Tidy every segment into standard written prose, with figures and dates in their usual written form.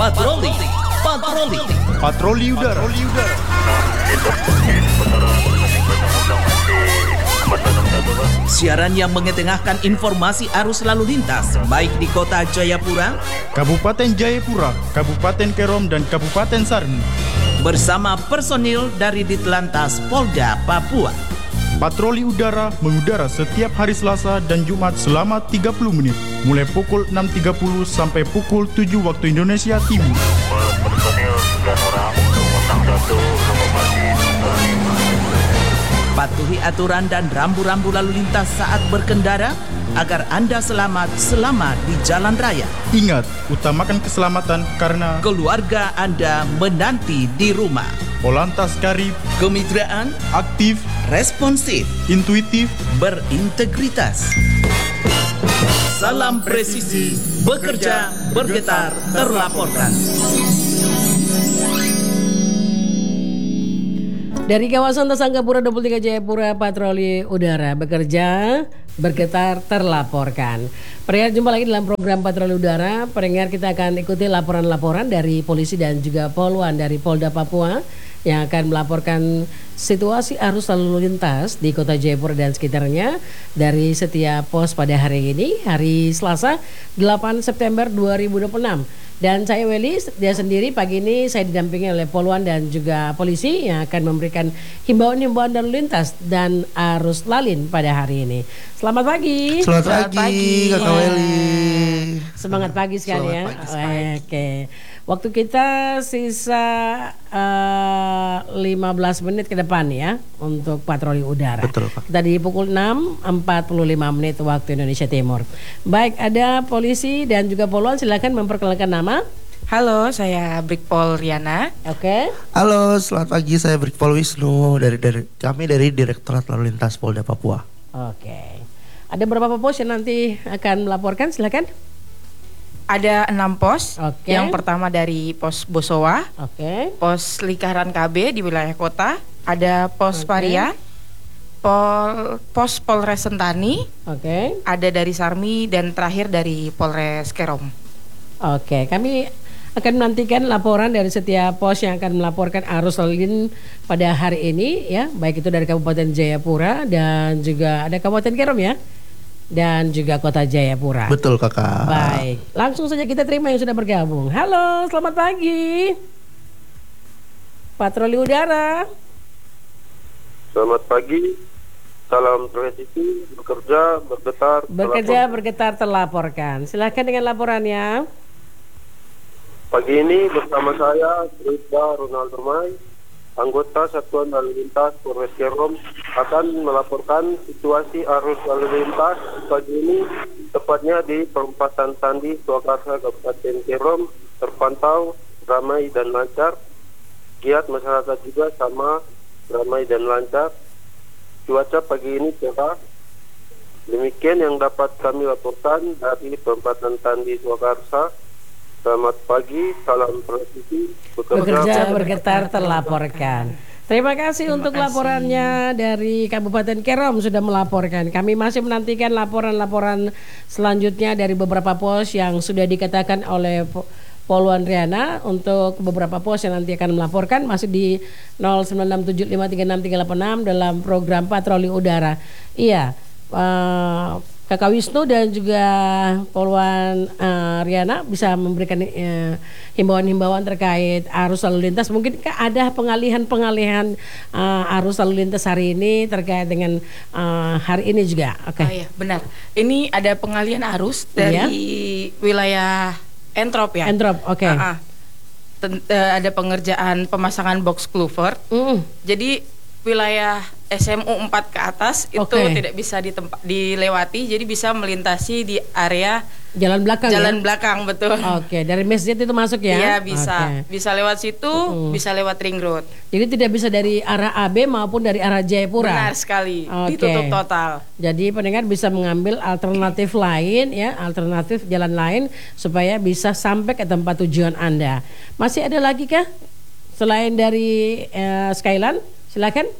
Patroli. Patroli. Patroli udara. Siaran yang mengetengahkan informasi arus lalu lintas baik di kota Jayapura, Kabupaten Jayapura, Kabupaten Kerom, dan Kabupaten Sarni. bersama personil dari Ditlantas Polda Papua. Patroli udara mengudara setiap hari Selasa dan Jumat selama 30 menit, mulai pukul 6.30 sampai pukul 7 waktu Indonesia Timur. Personil 9 orang untuk Otang 1, Lokopati, Patuhi aturan dan rambu-rambu lalu lintas saat berkendara agar Anda selamat selama di jalan raya. Ingat, utamakan keselamatan karena Keluarga Anda menanti di rumah. Polantas Karib, Kemitraan, aktif, responsif, intuitif, berintegritas. Salam presisi, bekerja, bergetar, terlaporkan. Dari kawasan Tesanggapura 23 Jayapura, patroli udara bekerja, bergetar, terlaporkan. Pendengar, jumpa lagi dalam program patroli udara. Pendengar, kita akan ikuti laporan-laporan dari polisi dan juga poluan dari Polda Papua yang akan melaporkan situasi arus lalu lintas di kota Jayapura dan sekitarnya dari setiap pos pada hari ini, hari Selasa 8 September 2026. Dan saya Welly, dia sendiri pagi ini saya didampingi oleh poluan dan juga polisi yang akan memberikan himbauan-himbauan lalu lintas dan arus lalin pada hari ini. Selamat pagi. Selamat pagi, Kakak Welly. Semangat pagi sekali ya. Oke. Waktu kita sisa 15 menit ke depan ya untuk patroli udara. Betul, Pak. Kita di pukul 6.45 menit waktu Indonesia Timur. Baik, ada polisi dan juga poluan, silakan memperkenalkan nama. Halo, saya Brigpol Riana. Oke. Halo, selamat pagi. Saya Brigpol Wisnu kami dari Direktorat Lalu Lintas Polda Papua. Oke. Ada berapa pos yang nanti akan melaporkan? Silakan. Ada 6 pos. Oke. Yang pertama dari pos Bosowa, Oke. pos Lingkaran KB di wilayah kota, ada pos Paria, pos Polres Sentani, Oke. ada dari Sarmi, dan terakhir dari Polres Kerom. Oke, kami akan menantikan laporan dari setiap pos yang akan melaporkan arus lalu lintas pada hari ini ya, baik itu dari Kabupaten Jayapura dan juga ada Kabupaten Kerom ya, dan juga Kota Jayapura. Betul, Kakak. Baik, langsung saja kita terima yang sudah bergabung. Halo, selamat pagi. Patroli udara. Selamat pagi, salam presisi, bekerja, bergetar, Bergetar, terlaporkan. Silakan dengan laporannya. Pagi ini bersama saya, Bribda Ronald Romai, anggota Satuan Lalu Lintas Polres Kerom, akan melaporkan situasi arus lalu lintas pagi ini, tepatnya di perempatan Sandi, Swakarsa, Kabupaten Kerom, terpantau ramai dan lancar. Giat masyarakat juga sama ramai dan lancar. Cuaca pagi ini cerah. Demikian yang dapat kami laporkan dari perempatan Sandi, Swakarsa. Selamat pagi, salam presisi, Bekerja, bergetar, terlaporkan. Terima kasih untuk laporannya dari Kabupaten Kerom sudah melaporkan. Kami masih menantikan laporan-laporan selanjutnya dari beberapa pos yang sudah dikatakan oleh Poluan Riana untuk beberapa pos yang nanti akan melaporkan masih di 0967536386 dalam program patroli udara. Iya, Kakak Wisnu dan juga Poluan Riana bisa memberikan himbauan-himbauan terkait arus lalu lintas. Mungkinkah ada pengalihan arus lalu lintas hari ini terkait dengan hari ini juga? Oke. Oh iya, benar. Ini ada pengalihan arus dari wilayah Entrop ya. Entrop, oke. Ada pengerjaan pemasangan box culvert. Jadi wilayah SMU 4 ke atas itu tidak bisa dilewati, jadi bisa melintasi di area jalan belakang, betul. Oke, dari masjid itu masuk ya? Iya, bisa. Bisa lewat situ, bisa lewat ring road. Jadi tidak bisa dari arah AB maupun dari arah Jayapura. Benar sekali. Ditutup total. Jadi pendengar bisa mengambil alternatif lain ya, alternatif jalan lain supaya bisa sampai ke tempat tujuan Anda. Masih ada lagi kah selain dari Skyland? Silakan.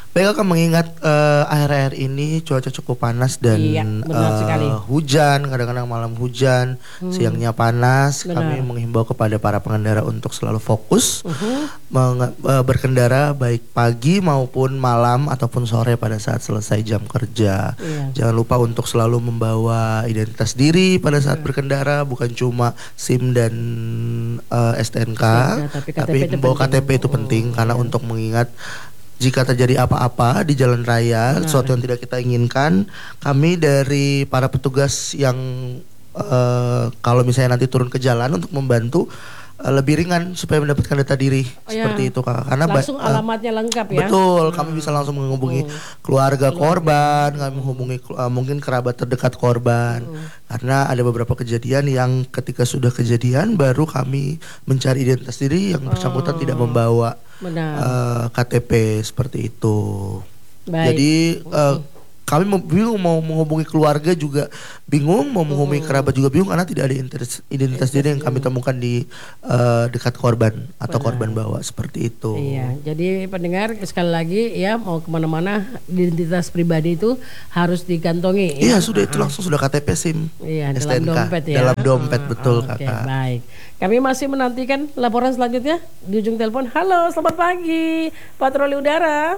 Baik Kakak, mengingat akhir-akhir ini cuaca cukup panas dan Iya, benar sekali. hujan, kadang-kadang malam hujan, siangnya panas. Benar. Kami menghimbau kepada para pengendara untuk selalu fokus berkendara baik pagi maupun malam ataupun sore pada saat selesai jam kerja. Iya. Jangan lupa untuk selalu membawa identitas diri pada saat berkendara, bukan cuma SIM dan STNK, tapi tapi KTP itu membawa penting. KTP itu penting karena untuk mengingat jika terjadi apa-apa di jalan raya, sesuatu yang tidak kita inginkan, kami dari para petugas yang kalau misalnya nanti turun ke jalan untuk membantu lebih ringan supaya mendapatkan data diri seperti itu Kakak. Karena langsung alamatnya lengkap ya. betul, kami bisa langsung menghubungi keluarga korban, kami menghubungi mungkin kerabat terdekat korban. Karena ada beberapa kejadian yang ketika sudah kejadian baru kami mencari identitas diri yang bersangkutan tidak membawa KTP seperti itu. Baik. Jadi kami bingung mau menghubungi keluarga juga bingung, mau menghubungi kerabat juga bingung karena tidak ada identitas diri yang kami temukan di dekat korban atau korban bawa seperti itu. Iya, jadi pendengar sekali lagi ya, mau kemana-mana identitas pribadi itu harus dikantongi. Iya, sudah itu langsung sudah KTP SIM. Iya, dalam STNK, dompet ya. dalam dompet betul Oke, Kakak. baik. Kami masih menantikan laporan selanjutnya di ujung telepon. Halo, selamat pagi, Patroli Udara.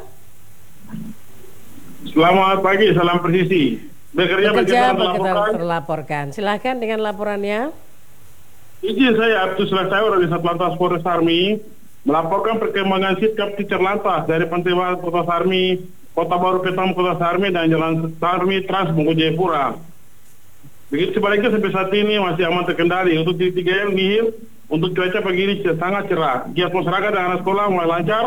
Selamat pagi, salam presisi. Bekerja terlaporkan. Silahkan dengan laporannya. Izin saya Abdus Lasaur dari Satlantas Polres Army melaporkan perkembangan sikap teacher lantas dari Pantai Barat Kota Sarmi, Kota Baru Petam Kota Sarmi dan Jalan Sarmi Trans Bungku Jayapura. Begitu sebaliknya sampai saat ini masih aman terkendali. Untuk di 3L Nihil, untuk cuaca pagi ini sangat cerah. Giat masyarakat dan anak sekolah mulai lancar.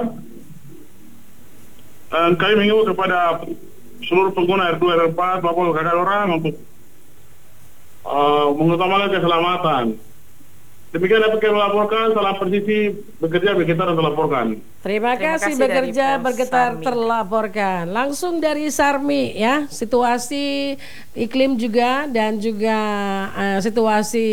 Kami mengimbau kepada seluruh pengguna R2 R4 maupun kakak orang untuk mengutamakan keselamatan. Demikian dapat kami laporkan. Salam presisi, bekerja bergetar dan terlaporkan. Terima kasih bekerja bergetar terlaporkan. Langsung dari Sarmi ya, situasi iklim juga dan juga situasi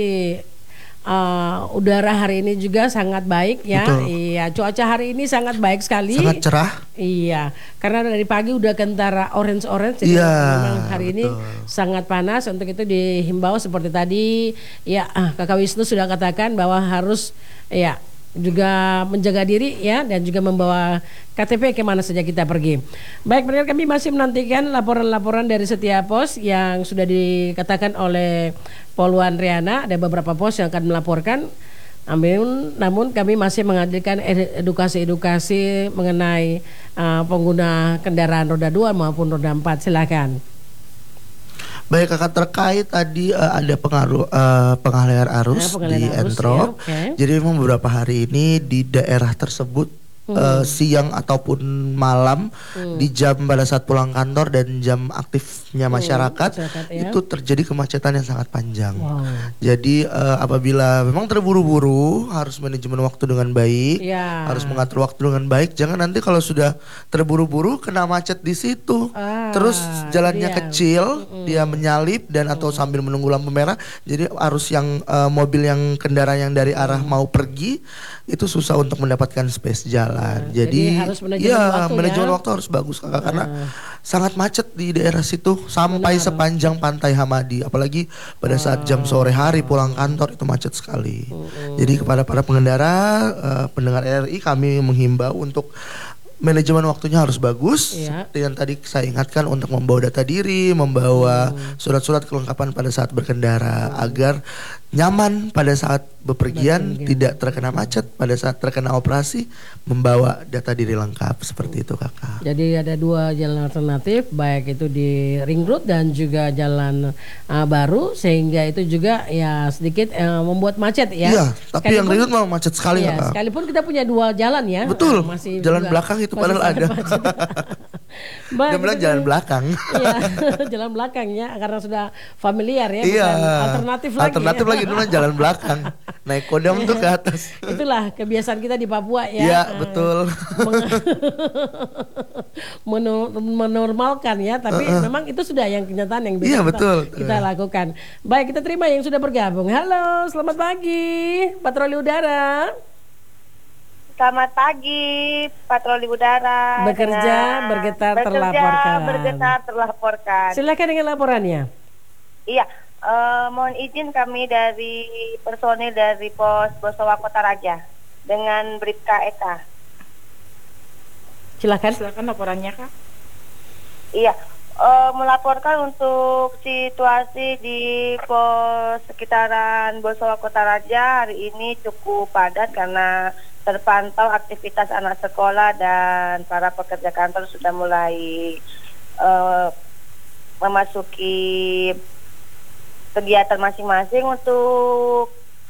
udara hari ini juga sangat baik ya. Betul. Iya, cuaca hari ini sangat baik sekali. Sangat cerah. Iya, karena dari pagi udah kentara orange jadi memang hari ini sangat panas. Untuk itu dihimbau seperti tadi ya, Kakak Wisnu sudah katakan bahwa harus ya juga menjaga diri ya dan juga membawa KTP kemana saja kita pergi. Baik, pendengar, kami masih menantikan laporan-laporan dari setiap pos yang sudah dikatakan oleh Poluan Riana. Ada beberapa pos yang akan melaporkan. Namun kami masih menghadirkan edukasi-edukasi mengenai pengguna kendaraan roda 2 maupun roda 4. Silakan. Baik Kakak, terkait tadi ada pengalihan arus di Entro. Ya, Jadi memang beberapa hari ini di daerah tersebut siang ataupun malam di jam pada saat pulang kantor dan jam aktifnya masyarakat itu terjadi kemacetan yang sangat panjang. Jadi apabila memang terburu-buru harus manajemen waktu dengan baik, harus mengatur waktu dengan baik. Jangan nanti kalau sudah terburu-buru kena macet di situ, terus jalannya kecil, dia menyalip dan atau sambil menunggu lampu merah. Jadi arus yang mobil yang kendaraan yang dari arah mau pergi itu susah untuk mendapatkan space jalan. Jadi harus manajemen waktu harus bagus Kakak, karena sangat macet di daerah situ sampai sepanjang Pantai Hamadi. Apalagi pada saat jam sore hari pulang kantor itu macet sekali. Jadi kepada para pengendara, pendengar RRI, kami menghimbau untuk manajemen waktunya harus bagus. Seperti yang tadi saya ingatkan, untuk membawa data diri, membawa surat-surat kelengkapan pada saat berkendara agar nyaman pada saat bepergian, tidak terkena macet pada saat terkena operasi, membawa data diri lengkap seperti itu Kakak. Jadi ada dua jalan alternatif, baik itu di Ring Road dan juga jalan baru, sehingga itu juga ya sedikit membuat macet ya. Iya, tapi yang Ring Road memang macet sekali Kakak. Sekalipun kita punya dua jalan ya. Betul, masih jalan belakang itu padahal ada. Dia bilang jalan belakang. Iya, jalan belakangnya karena sudah familiar ya, iya, bukan alternatif lagi. Alternatif lagi dulu jalan belakang. Naik kodam tuh ke atas. Itulah kebiasaan kita di Papua ya. Iya, betul. Menormalkan ya, tapi memang itu sudah yang kenyataan yang bisa kita lakukan. Baik, kita terima yang sudah bergabung. Halo, selamat pagi, Patroli Udara. Selamat pagi, patroli udara. Bekerja, bergetar, terlaporkan. Bergetar, terlaporkan. Silakan dengan laporannya. Iya, mohon izin kami dari personil dari Pos Bosowa Kota Raja dengan Bribka Eka. Silakan laporannya, Kak. Iya, melaporkan untuk situasi di pos sekitaran Bosowa Kota Raja hari ini cukup padat karena terpantau aktivitas anak sekolah dan para pekerja kantor sudah mulai memasuki kegiatan masing-masing. Untuk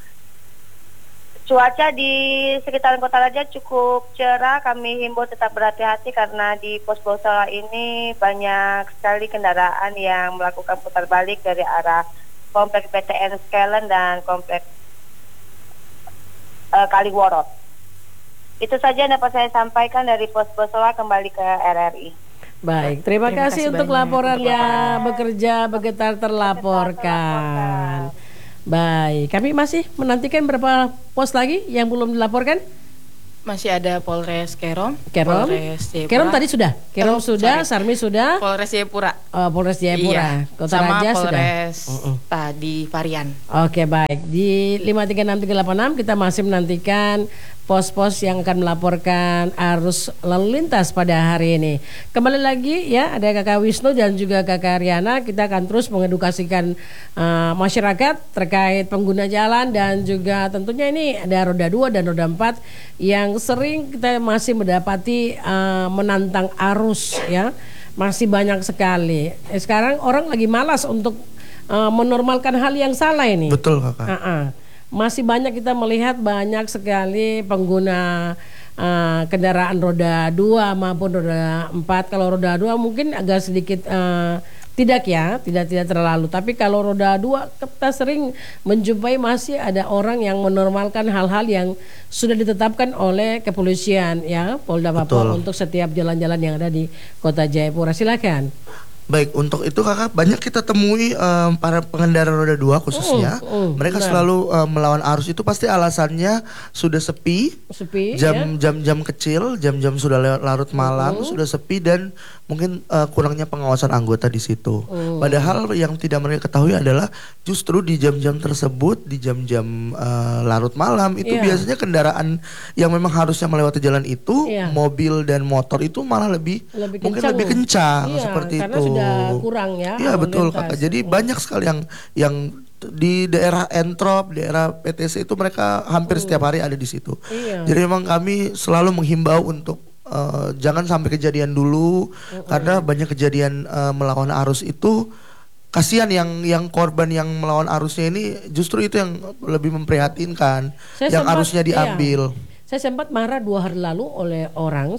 cuaca di sekitaran Kota Raja cukup cerah. Kami himbau tetap berhati-hati karena di pos Bosowa ini banyak sekali kendaraan yang melakukan putar balik dari arah kompleks PTN Skelen dan kompleks Kaliworot. Itu saja yang dapat saya sampaikan dari pos Bosowa. Kembali ke RRI. Baik, terima kasih untuk laporannya. Bekerja, bergetar, terlaporkan. Baik, kami masih menantikan berapa pos lagi yang belum dilaporkan. Masih ada Polres Kerom. Polres Jayapura. Kerom tadi sudah. Kerom sudah, Sarmi sudah. Polres Jayapura. Polres Jayapura. Iya. Kota Sama Raja Polres sudah. tadi Varian. Oke, baik. Di 536386 kita masih menantikan pos-pos yang akan melaporkan arus lalu lintas pada hari ini. Kembali lagi ya, ada Kakak Wisnu dan juga Kakak Riana. Kita akan terus mengedukasikan masyarakat terkait pengguna jalan dan juga tentunya ini ada roda 2 dan roda 4 yang sering kita masih mendapati menantang arus ya. Masih banyak sekali. Sekarang orang lagi malas untuk menormalkan hal yang salah ini. Betul, Kakak. Masih banyak kita melihat banyak sekali pengguna kendaraan roda 2 maupun roda 4. Kalau roda 2 mungkin agak sedikit tidak terlalu. Tapi kalau roda 2 kita sering menjumpai masih ada orang yang menormalkan hal-hal yang sudah ditetapkan oleh kepolisian ya, Polda Papua untuk setiap jalan-jalan yang ada di Kota Jayapura. Silakan. Baik, untuk itu Kakak banyak kita temui para pengendara roda 2 khususnya. Mereka selalu melawan arus. Itu pasti alasannya sudah sepi jam-jam kecil, jam-jam sudah larut malam, sudah sepi dan mungkin kurangnya pengawasan anggota di situ. Padahal yang tidak mereka ketahui adalah justru di jam-jam tersebut, di jam-jam larut malam itu biasanya kendaraan yang memang harusnya melewati jalan itu, mobil dan motor itu malah lebih kencang seperti itu. Sudah kurang ya. Iya betul Kakak. Jadi banyak sekali yang di daerah Entrop, daerah PTC itu mereka hampir setiap hari ada di situ. Jadi memang kami selalu menghimbau untuk jangan sampai kejadian dulu karena banyak kejadian melawan arus itu. Kasihan yang korban yang melawan arusnya ini justru itu yang lebih memprihatinkan. Yang arusnya diambil. Saya sempat marah 2 hari lalu oleh orang.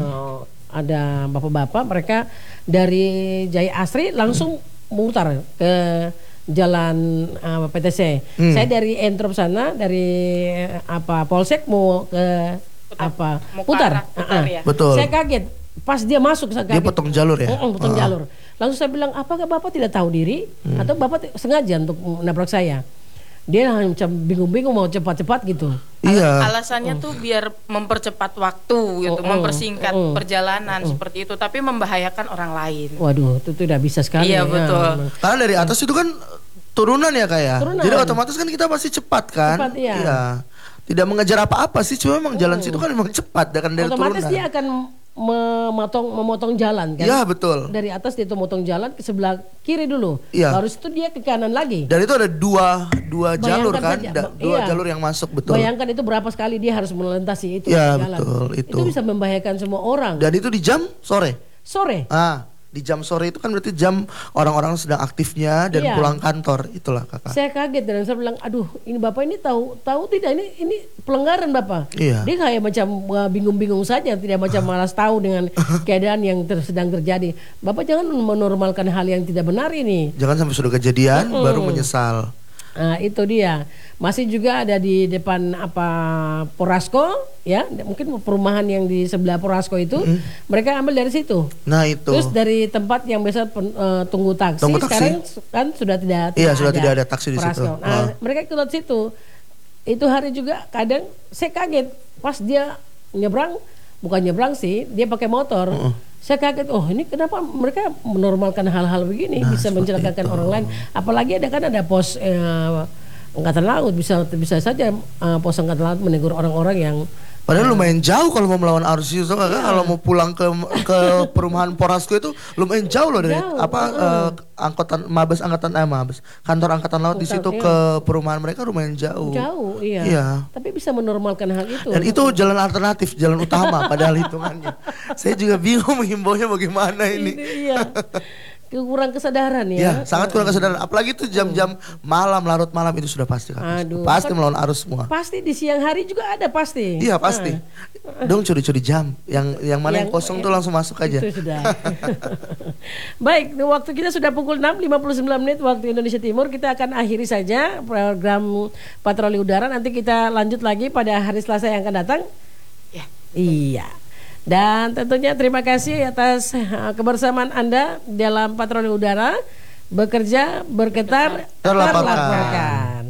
Ada bapak-bapak mereka dari Jaya Asri langsung mutar ke jalan PTC. Saya dari Entrop sana dari Polsek mau ke putar. Ya. Betul. Saya kaget pas dia masuk. Dia potong jalur ya. Potong jalur. Langsung saya bilang, apakah bapak tidak tahu diri atau bapak sengaja untuk menabrak saya? Dia macam bingung-bingung mau cepat-cepat gitu. Alasannya tuh biar mempercepat waktu gitu, mempersingkat perjalanan seperti itu, tapi membahayakan orang lain. Waduh, itu tidak bisa sekali. Iya betul. Karena dari atas itu kan turunan ya kayak. Jadi otomatis kan kita pasti cepat kan. Iya. Tidak mengejar apa-apa sih, cuma memang jalan situ kan memang cepat kan dari otomatis turunan. Dia akan memotong jalan kan. Iya betul. Dari atas dia tuh motong jalan ke sebelah kiri dulu. Baru itu dia ke kanan lagi. Dan itu ada dua jalur kan, dua jalur yang masuk betul. Bayangkan itu berapa sekali dia harus melintasi itu jalan. Betul itu bisa membahayakan semua orang. Dan itu di jam sore. Di jam sore itu kan berarti jam orang-orang sedang aktifnya dan pulang kantor, itulah Kakak. Saya kaget dan saya bilang, aduh, ini Bapak ini tahu tidak ini pelanggaran Bapak. Dia kayak macam bingung-bingung saja, tidak macam malas tahu dengan keadaan yang sedang terjadi. Bapak jangan menormalkan hal yang tidak benar ini. Jangan sampai sudah kejadian baru menyesal. Nah, itu dia. Masih juga ada di depan Porasko ya, mungkin perumahan yang di sebelah Porasko itu mereka ambil dari situ. Nah, itu. Terus dari tempat yang biasa tunggu taksi sekarang kan sudah tidak ada taksi di situ. Nah, mereka ikut situ. Itu hari juga kadang saya kaget pas dia nyebrang, bukan nyebrang sih, dia pakai motor. Saya kaget, oh ini kenapa mereka menormalkan hal-hal begini, bisa mencelakakan orang lain. Apalagi ada pos Angkatan Laut, bisa saja pos Angkatan Laut menegur orang-orang yang padahal lumayan jauh kalau mau melawan arus itu, kalau mau pulang ke perumahan Porasko itu lumayan jauh loh dari angkatan Mabes kantor Angkatan Laut di situ ke perumahan mereka lumayan jauh. Jauh, iya. Tapi bisa menormalkan hal itu. Dan itu jalan alternatif, jalan utama padahal hitungannya. Saya juga bingung menghimbaunya bagaimana ini. Iya. Kurang kesadaran ya. Sangat kurang kesadaran. Apalagi itu jam-jam malam, larut malam itu sudah pasti pasti melawan arus semua. Pasti di siang hari juga ada pasti. Iya pasti. Dong curi-curi jam. Yang mana yang kosong tuh langsung masuk aja. Itu sudah. Baik, waktu kita sudah pukul 6.59 menit waktu Indonesia Timur. Kita akan akhiri saja program Patroli Udara. Nanti kita lanjut lagi pada hari Selasa yang akan datang. Iya. Dan tentunya terima kasih atas kebersamaan Anda dalam Patroli Udara. Bekerja, bergetar, terlaporkan.